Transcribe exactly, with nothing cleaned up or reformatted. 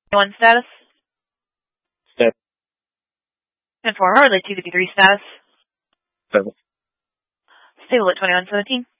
twenty-one status. Step. And for Harley two fifty-three status. Seven. Stable at twenty-one seventeen.